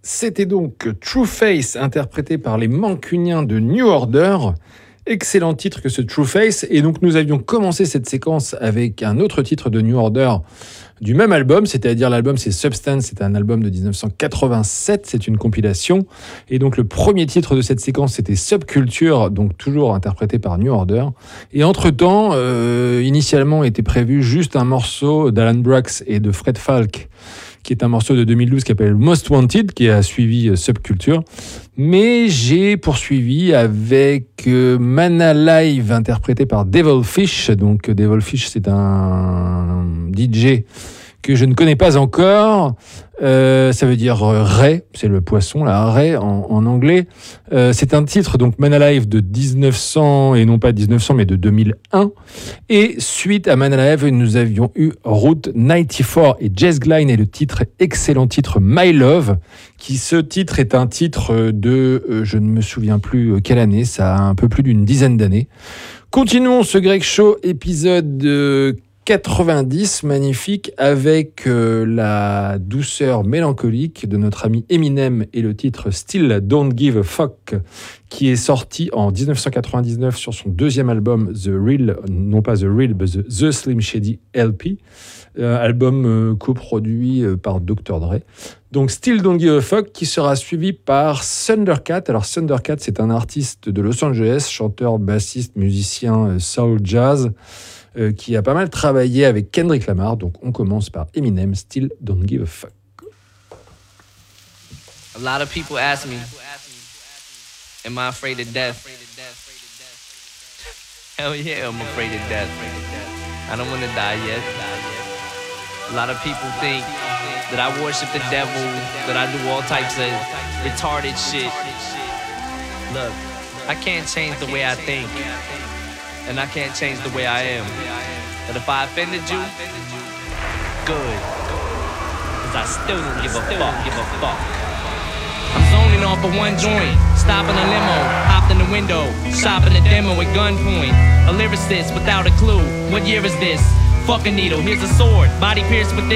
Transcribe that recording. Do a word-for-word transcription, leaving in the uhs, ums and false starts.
C'était donc True Face, interprété par les Mancuniens de New Order. Excellent titre que ce True Face. Et donc nous avions commencé cette séquence avec un autre titre de New Order du même album, c'est-à-dire l'album c'est Substance, c'est un album de dix-neuf cent quatre-vingt-sept, c'est une compilation. Et donc le premier titre de cette séquence c'était Subculture, donc toujours interprété par New Order. Et entre-temps, euh, initialement était prévu juste un morceau d'Alan Braxe et de Fred Falk, qui est un morceau de deux mille douze qui s'appelle Most Wanted, qui a suivi euh, Subculture. Mais j'ai poursuivi avec euh, Mana Live, interprété par Devilfish. Donc Devilfish, c'est un D J que je ne connais pas encore. Euh, ça veut dire euh, ray, c'est le poisson, là, ray en, en anglais. Euh, c'est un titre, donc Mana Live de dix-neuf cents, et non pas dix-neuf cents, mais de deux mille un. Et suite à Mana Live, nous avions eu Route quatre-vingt-quatorze et Jess Glynne et le titre, excellent titre My Love, qui ce titre est un titre de, euh, je ne me souviens plus quelle année, ça a un peu plus d'une dizaine d'années. Continuons ce Greg Show épisode euh, quatre-vingt-dix, magnifique, avec euh, la douceur mélancolique de notre ami Eminem et le titre Still Don't Give a Fuck, qui est sorti en dix-neuf cent quatre-vingt-dix-neuf sur son deuxième album The Real, non pas The Real, mais The, The Slim Shady L P, euh, album euh, coproduit euh, par docteur Dre. Donc Still Don't Give a Fuck, qui sera suivi par Thundercat. Alors Thundercat, c'est un artiste de Los Angeles, chanteur, bassiste, musicien, euh, soul jazz, Euh, qui a pas mal travaillé avec Kendrick Lamar. Donc on commence par Eminem, Still Don't Give a Fuck. A lot of people ask me, am I afraid of death? Hell yeah, I'm afraid of death. I don't want to die yet. A lot of people think that I worship the devil, that I do all types of retarded shit. Look, I can't change the way I think. And I can't change the way I am. But if I offended you, good. Cause I still don't give a fuck, give a fuck. I'm zoning off of one joint, stopping a limo, hopped in the window, shopping a demo at gunpoint. A lyricist without a clue, what year is this? Fuck a needle, here's a sword, body pierced with